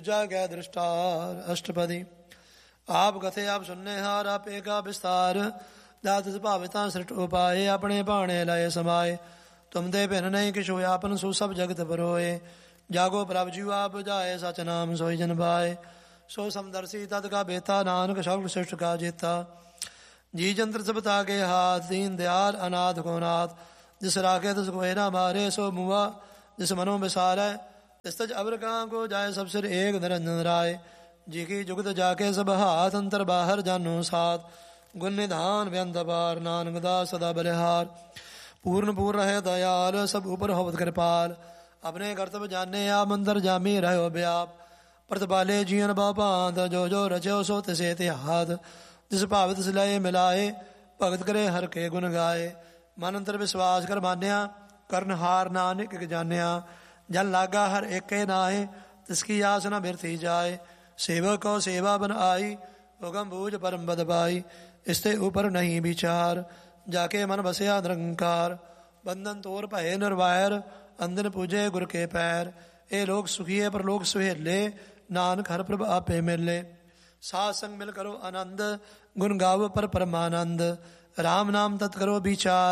ਦੂਜਾ ਗੈ ਦ੍ਰਿਸ਼ਟਾਰ ਅਸ਼ਟਪਦੀ। ਆਪ ਕਥੇ ਆਪ ਸੁਨਨੇ ਹਾਰ, ਆਪ ਏਕਾ ਵਿਸਤਾਰ। ਦਾਤ ਭਾਵਿਤਾ ਸ੍ਰਿਸ਼ਟ ਉਪਾਏ, ਆਪਣੇ ਭਾਣੇ ਲਾਏ ਸਮਾਏ। ਤੁਮ ਦੇ ਭਿੰਨ ਨਹੀਂ ਕਿਛੁ ਆਪਨ, ਸੋ ਸਭ ਜਗਤ ਪਰੋਏ। ਜਾਗੋ ਪ੍ਰਭ ਜੀਉ ਆਪ ਬੁਝਾਏ, ਸਚ ਨਾਮ ਸੋਈ ਜਨ ਪਾਏ। ਸੋ ਸਮਦਰਸੀ ਤਦ ਕਾ ਬੇਤਾ, ਨਾਨਕ ਸਗਲ ਸ੍ਰਿਸ਼ਟ ਕਾ ਜੇਤਾ। ਜੀ ਜੰਤਰ ਸਭ ਤਾਕੇ ਹਾਥ, ਦੀਨ ਦਿਆਲ ਅਨਾਥ ਕੋ ਨਾਥ। ਜਿਸ ਰਾਖੇ ਤਿਸ ਕੋਇ ਨਾ ਮਾਰੇ, ਸੋ ਮੁਆ जिस मनो बिसारै। तिस तज अवर कां को जाय, सब सिर एक निरंजन राय। जी की जुगत जाके सब हाथ, अंतर बाहर जानो साथ। गुण निधान व्यंत पार, नानक दास सदा बलिहार। पूर्ण पूर्ण रहे दयाल, सब ऊपर होवत कृपाल। अपने कर्तव्य जाने आप, अंतर जामी रहो व्याप। प्रतिपाले जीवन बापांत, जो जो रचो सो तिसे तिहात। जिस भाव तिस लय मिलाए, भगत करे हर के गुण गाए। मन अंतर विश्वास कर मान्या, ਕਰਨ ਹਾਰ ਨਾਨਕ ਇਕ ਜਾਣਿਆ। ਜਨ ਲਾਗਾ ਹਰ ਏਕੇ ਨਾਏ, ਤਿਸਕੀ ਆਸ ਨ ਬਿਰਥੀ ਜਾਏ। ਸੇਵਕ ਕੋ ਸੇਵਾ ਬਨ ਆਈ, ਹੁਕਮ ਬੂਝ ਪਰਮ ਬਦ ਪਾਈ। ਇਸਤੇ ਉਪਰ ਨਹੀਂ ਵਿਚਾਰ, ਜਾਕੇ ਮਨ ਬਸਿਆ ਨਿਰੰਕਾਰ। ਬੰਧਨ ਤੋਰ ਭਏ ਨਿਰਵੈਰ, ਅੰਦਨ ਪੂਜੇ ਗੁਰ ਕੇ ਪੈਰ। ਇਹ ਲੋਕ ਸੁਖੀਏ ਪਰਲੋਕ ਸੁਹੇਲੇ, ਨਾਨਕ ਹਰ ਪ੍ਰਭ ਆਪੇ ਮਿਲੇ। ਸਾਧ ਸੰਗ ਮਿਲ ਕਰੋ ਆਨੰਦ, ਗੁਣ ਗਾਵੋ ਪਰ ਪਰਮਾਨੰਦ। ਰਾਮ ਨਾਮ ਤਤ ਕਰੋ ਵਿਚਾਰ,